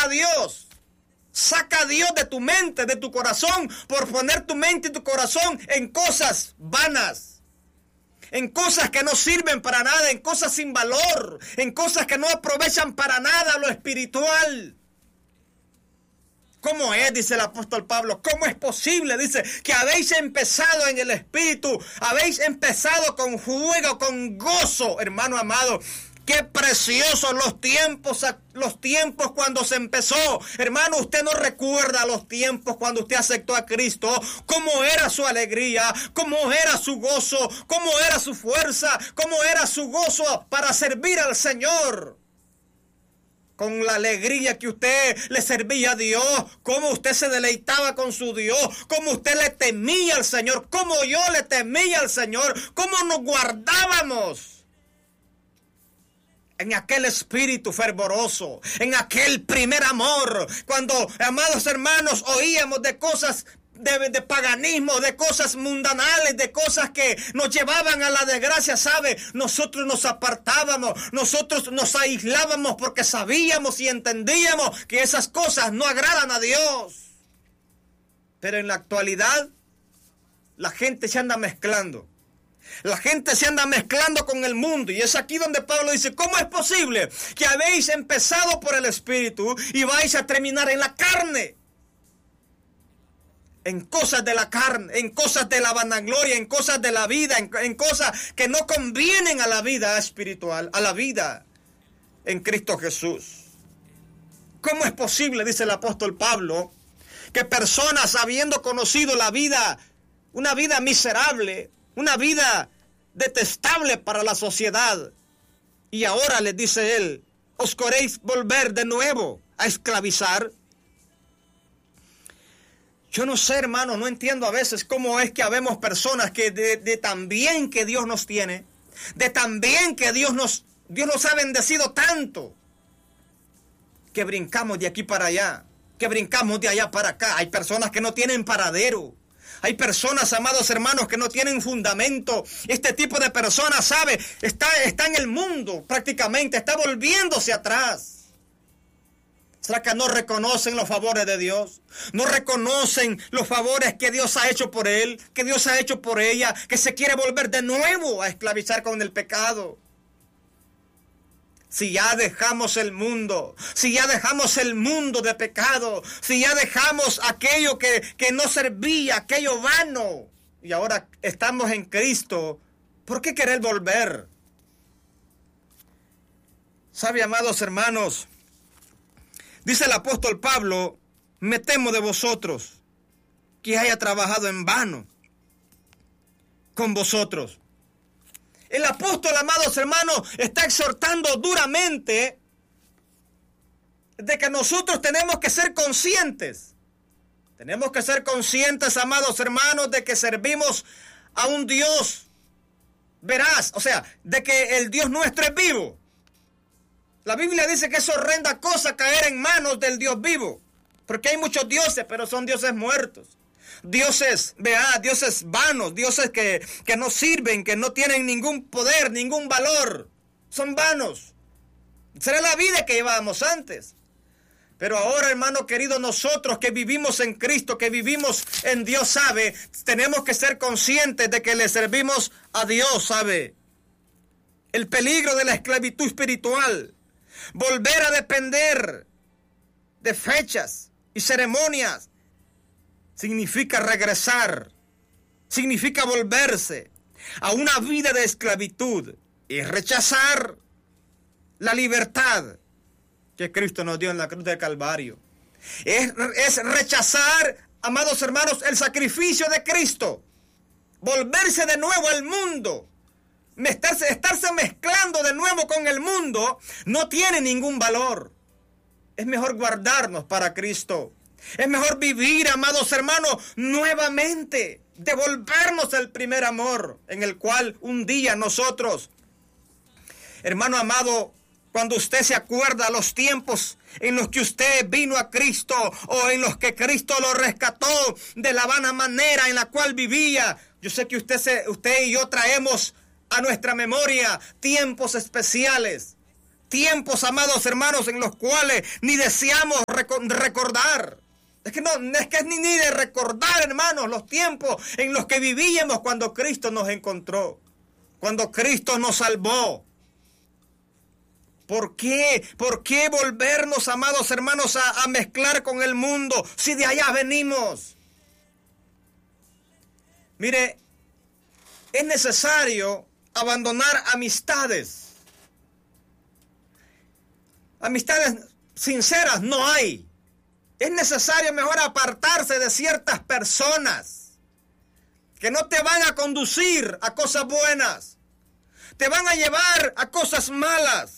a Dios. Saca a Dios de tu mente, de tu corazón, por poner tu mente y tu corazón en cosas vanas, en cosas que no sirven para nada, en cosas sin valor, en cosas que no aprovechan para nada lo espiritual. ¿Cómo es? Dice el apóstol Pablo. ¿Cómo es posible? Dice que habéis empezado en el espíritu, habéis empezado con juego, con gozo, hermano amado. Qué preciosos los tiempos cuando se empezó. Hermano, usted no recuerda los tiempos cuando usted aceptó a Cristo. Cómo era su alegría, cómo era su gozo, cómo era su fuerza, cómo era su gozo para servir al Señor. Con la alegría que usted le servía a Dios, cómo usted se deleitaba con su Dios, cómo usted le temía al Señor, cómo yo le temía al Señor, cómo nos guardábamos en aquel espíritu fervoroso, en aquel primer amor, cuando, amados hermanos, oíamos de cosas de paganismo, de cosas mundanales, de cosas que nos llevaban a la desgracia, ¿sabe? Nosotros nos apartábamos, nosotros nos aislábamos porque sabíamos y entendíamos que esas cosas no agradan a Dios. Pero en la actualidad, la gente se anda mezclando. La gente se anda mezclando con el mundo, y es aquí donde Pablo dice: ¿cómo es posible que habéis empezado por el Espíritu y vais a terminar en la carne? En cosas de la carne, en cosas de la vanagloria, en cosas de la vida, en cosas que no convienen a la vida espiritual, a la vida en Cristo Jesús. ¿Cómo es posible, dice el apóstol Pablo, que personas, habiendo conocido la vida, una vida miserable, una vida detestable para la sociedad, y ahora les dice él, os queréis volver de nuevo a esclavizar? Yo no sé, hermano, no entiendo a veces cómo es que habemos personas que de tan bien que Dios nos tiene, de tan bien que Dios nos ha bendecido tanto, que brincamos de aquí para allá, que brincamos de allá para acá. Hay personas que no tienen paradero. Hay personas, amados hermanos, que no tienen fundamento. Este tipo de personas, ¿sabe? Está en el mundo prácticamente, está volviéndose atrás. ¿Será que no reconocen los favores de Dios? ¿No reconocen los favores que Dios ha hecho por él, que Dios ha hecho por ella, que se quiere volver de nuevo a esclavizar con el pecado? Si ya dejamos el mundo, si ya dejamos el mundo de pecado, si ya dejamos aquello que no servía, aquello vano, y ahora estamos en Cristo, ¿por qué querer volver? ¿Sabe, amados hermanos? Dice el apóstol Pablo: me temo de vosotros que haya trabajado en vano con vosotros. El apóstol, amados hermanos, está exhortando duramente de que nosotros tenemos que ser conscientes. Tenemos que ser conscientes, amados hermanos, de que servimos a un Dios veraz, o sea, de que el Dios nuestro es vivo. La Biblia dice que es horrenda cosa caer en manos del Dios vivo, porque hay muchos dioses, pero son dioses muertos. Dioses vanos, dioses que no sirven, que no tienen ningún poder, ningún valor. Son vanos. Será la vida que llevábamos antes. Pero ahora, hermano querido, nosotros que vivimos en Cristo, que vivimos en Dios, ¿sabe? Tenemos que ser conscientes de que le servimos a Dios, ¿sabe? El peligro de la esclavitud espiritual. Volver a depender de fechas y ceremonias significa regresar, significa volverse a una vida de esclavitud y rechazar la libertad que Cristo nos dio en la cruz del Calvario. Es rechazar, amados hermanos, el sacrificio de Cristo, volverse de nuevo al mundo. Estarse mezclando de nuevo con el mundo no tiene ningún valor. Es mejor guardarnos para Cristo. Es mejor vivir, amados hermanos, nuevamente, devolvernos el primer amor en el cual un día nosotros, hermano amado, cuando usted se acuerda los tiempos en los que usted vino a Cristo o en los que Cristo lo rescató de la vana manera en la cual vivía, yo sé que usted y yo traemos a nuestra memoria tiempos especiales, Tiempos, amados hermanos, en los cuales ni deseamos recordar. Es que ni de recordar, hermanos, los tiempos en los que vivíamos cuando Cristo nos encontró, cuando Cristo nos salvó. ¿Por qué? ¿Por qué volvernos, amados hermanos, a mezclar con el mundo si de allá venimos? Mire, es necesario abandonar amistades. Amistades sinceras no hay. Es necesario mejor apartarse de ciertas personas que no te van a conducir a cosas buenas. Te van a llevar a cosas malas.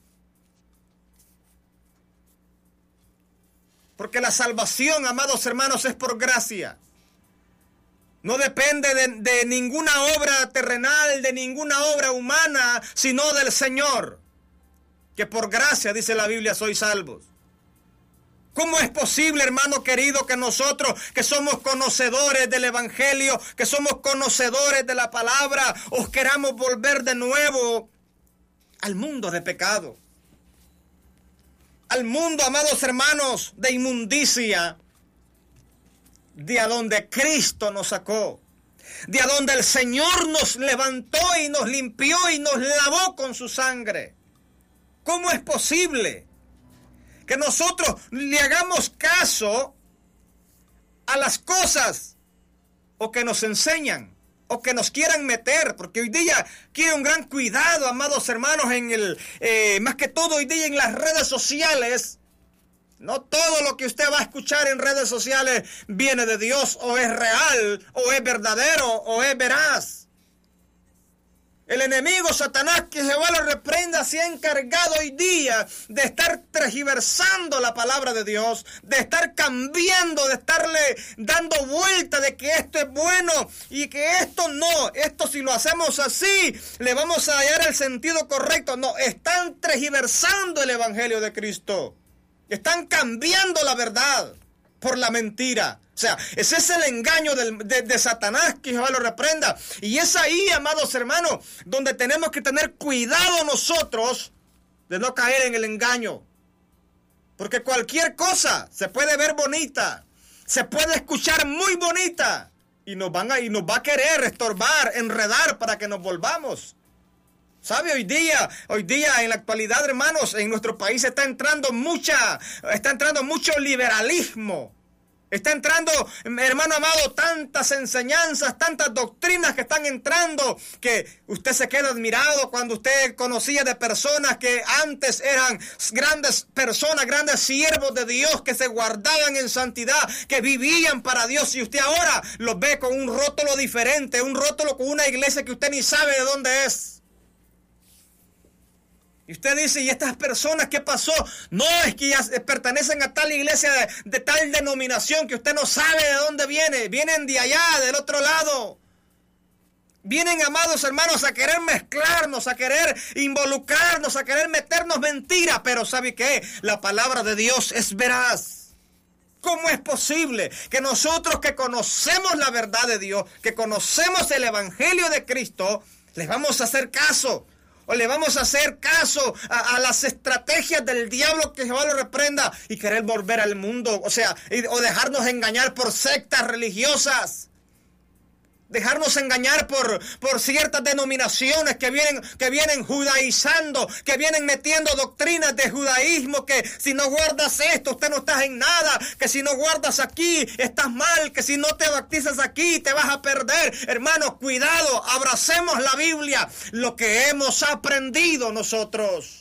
Porque la salvación, amados hermanos, es por gracia. No depende de ninguna obra terrenal, de ninguna obra humana, sino del Señor. Que por gracia, dice la Biblia, sois salvos. ¿Cómo es posible, hermano querido, que nosotros, que somos conocedores del Evangelio, que somos conocedores de la palabra, os queramos volver de nuevo al mundo de pecado? Al mundo, amados hermanos, de inmundicia, de a donde Cristo nos sacó, de a donde el Señor nos levantó y nos limpió y nos lavó con su sangre. ¿Cómo es posible que nosotros le hagamos caso a las cosas o que nos enseñan o que nos quieran meter? Porque hoy día quiere un gran cuidado, amados hermanos, más que todo hoy día en las redes sociales. No todo lo que usted va a escuchar en redes sociales viene de Dios, o es real, o es verdadero, o es veraz. El enemigo Satanás, que Jehová lo reprenda, se ha encargado hoy día de estar tergiversando la palabra de Dios, de estar cambiando, de estarle dando vuelta de que esto es bueno y que esto no, esto si lo hacemos así, le vamos a hallar el sentido correcto. No, están tergiversando el evangelio de Cristo. Están cambiando la verdad por la mentira. O sea, ese es el engaño de Satanás, que Jehová lo reprenda. Y es ahí, amados hermanos, donde tenemos que tener cuidado nosotros de no caer en el engaño. Porque cualquier cosa se puede ver bonita, se puede escuchar muy bonita, y nos va a querer estorbar, enredar para que nos volvamos. ¿Sabe? Hoy día, en la actualidad, hermanos, en nuestro país está entrando mucho liberalismo. Está entrando, hermano amado, tantas enseñanzas, tantas doctrinas que están entrando, que usted se queda admirado cuando usted conocía de personas que antes eran grandes personas, grandes siervos de Dios, que se guardaban en santidad, que vivían para Dios, y usted ahora los ve con un rótulo diferente, un rótulo con una iglesia que usted ni sabe de dónde es. Y usted dice, ¿y estas personas qué pasó? No, es que ya pertenecen a tal iglesia de tal denominación que usted no sabe de dónde viene. Vienen de allá, del otro lado. Vienen, amados hermanos, a querer mezclarnos, a querer involucrarnos, a querer meternos mentiras. Pero ¿sabe qué? La palabra de Dios es veraz. ¿Cómo es posible que nosotros que conocemos la verdad de Dios, que conocemos el evangelio de Cristo, les vamos a hacer caso? O le vamos a hacer caso a las estrategias del diablo, que Jehová lo reprenda, y querer volver al mundo, o dejarnos engañar por sectas religiosas, dejarnos engañar por ciertas denominaciones que vienen judaizando, que vienen metiendo doctrinas de judaísmo, que si no guardas esto, usted no estás en nada, que si no guardas aquí, estás mal, que si no te bautizas aquí, te vas a perder. Hermanos, cuidado, abracemos la Biblia, lo que hemos aprendido nosotros.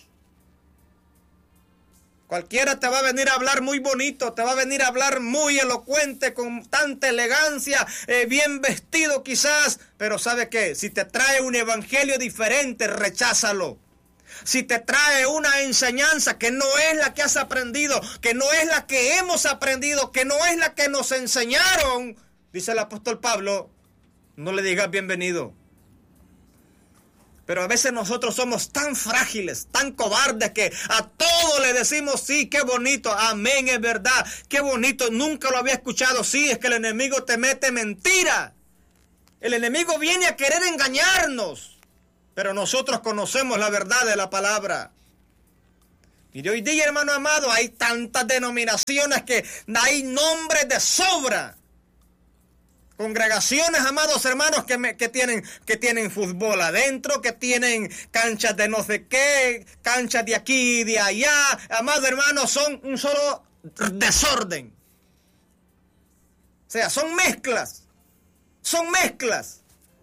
Cualquiera te va a venir a hablar muy bonito, te va a venir a hablar muy elocuente, con tanta elegancia, bien vestido quizás, pero ¿sabe qué? Si te trae un evangelio diferente, recházalo. Si te trae una enseñanza que no es la que has aprendido, que no es la que hemos aprendido, que no es la que nos enseñaron, dice el apóstol Pablo, no le digas bienvenido. Pero a veces nosotros somos tan frágiles, tan cobardes, que a todo le decimos sí, qué bonito, amén, es verdad, qué bonito, nunca lo había escuchado. Sí, es que el enemigo te mete mentira. El enemigo viene a querer engañarnos, pero nosotros conocemos la verdad de la palabra. Y hoy día, hermano amado, hay tantas denominaciones que hay nombres de sobra. Congregaciones, amados hermanos, que tienen fútbol adentro, que tienen canchas de no sé qué, canchas de aquí y de allá. Amados hermanos, son un solo desorden. O sea, son mezclas. Son mezclas.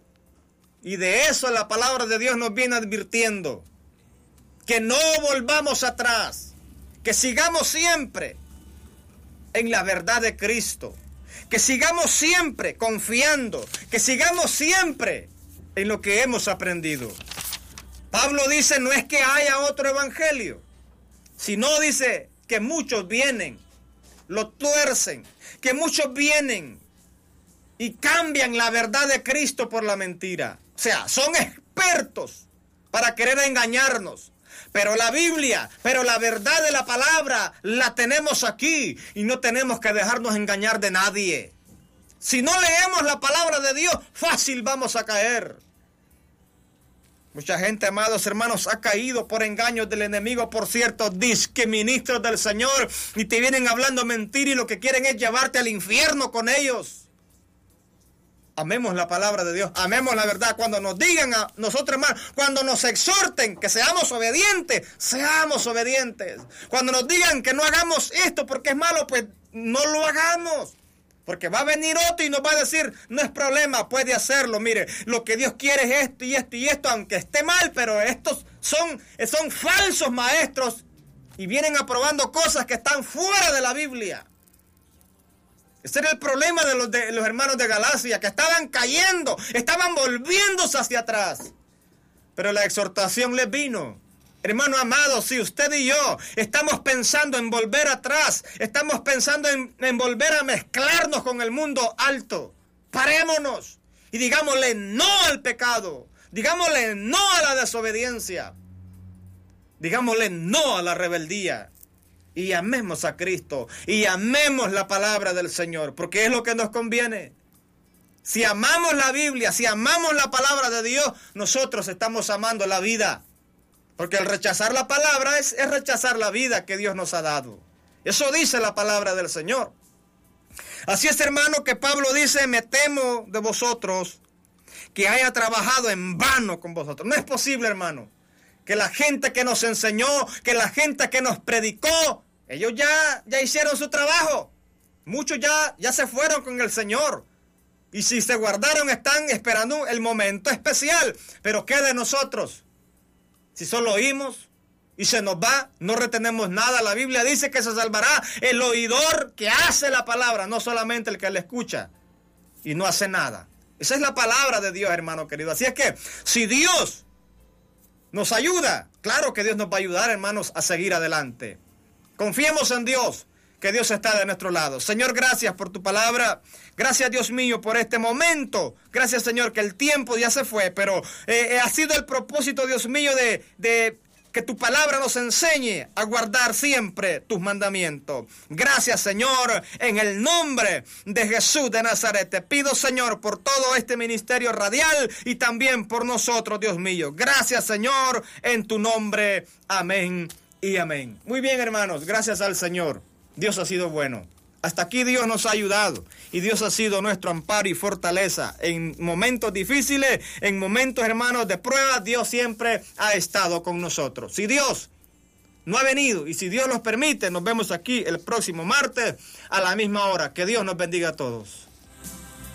Y de eso la palabra de Dios nos viene advirtiendo. Que no volvamos atrás. Que sigamos siempre en la verdad de Cristo. Que sigamos siempre confiando, que sigamos siempre en lo que hemos aprendido. Pablo dice, no es que haya otro evangelio, sino dice que muchos vienen, lo tuercen, que muchos vienen y cambian la verdad de Cristo por la mentira. O sea, son expertos para querer engañarnos. Pero la Biblia, pero la verdad de la palabra la tenemos aquí y no tenemos que dejarnos engañar de nadie. Si no leemos la palabra de Dios, fácil vamos a caer. Mucha gente, amados hermanos, ha caído por engaños del enemigo, por ciertos disque ministros del Señor, y te vienen hablando mentira y lo que quieren es llevarte al infierno con ellos. Amemos la palabra de Dios, amemos la verdad. Cuando nos digan a nosotros, hermanos, cuando nos exhorten que seamos obedientes, seamos obedientes. Cuando nos digan que no hagamos esto porque es malo, pues no lo hagamos. Porque va a venir otro y nos va a decir, no es problema, puede hacerlo. Mire, lo que Dios quiere es esto y esto y esto, aunque esté mal, pero estos son falsos maestros y vienen aprobando cosas que están fuera de la Biblia. Ese era el problema de los hermanos de Galacia, que estaban cayendo, estaban volviéndose hacia atrás. Pero la exhortación les vino. Hermano amado, si usted y yo estamos pensando en volver atrás, estamos pensando en volver a mezclarnos con el mundo alto, parémonos y digámosle no al pecado, digámosle no a la desobediencia, digámosle no a la rebeldía. Y amemos a Cristo, y amemos la palabra del Señor, porque es lo que nos conviene. Si amamos la Biblia, si amamos la palabra de Dios, nosotros estamos amando la vida. Porque el rechazar la palabra es rechazar la vida que Dios nos ha dado. Eso dice la palabra del Señor. Así es, hermano, que Pablo dice, me temo de vosotros que haya trabajado en vano con vosotros. No es posible, hermano, que la gente que nos enseñó, que la gente que nos predicó, ellos ya hicieron su trabajo. Muchos ya se fueron con el Señor. Y si se guardaron, están esperando el momento especial. Pero ¿qué de nosotros? Si solo oímos y se nos va, no retenemos nada. La Biblia dice que se salvará el oidor que hace la palabra, no solamente el que la escucha y no hace nada. Esa es la palabra de Dios, hermano querido. Así es que si Dios nos ayuda, claro que Dios nos va a ayudar, hermanos, a seguir adelante. Confiemos en Dios, que Dios está de nuestro lado. Señor, gracias por tu palabra. Gracias, Dios mío, por este momento. Gracias, Señor, que el tiempo ya se fue, pero ha sido el propósito, Dios mío, de que tu palabra nos enseñe a guardar siempre tus mandamientos. Gracias, Señor, en el nombre de Jesús de Nazaret. Te pido, Señor, por todo este ministerio radial y también por nosotros, Dios mío. Gracias, Señor, en tu nombre. Amén y amén. Muy bien, hermanos, gracias al Señor. Dios ha sido bueno. Hasta aquí Dios nos ha ayudado y Dios ha sido nuestro amparo y fortaleza. En momentos difíciles, en momentos, hermanos, de prueba, Dios siempre ha estado con nosotros. Si Dios no ha venido y si Dios nos permite, nos vemos aquí el próximo martes a la misma hora. Que Dios nos bendiga a todos.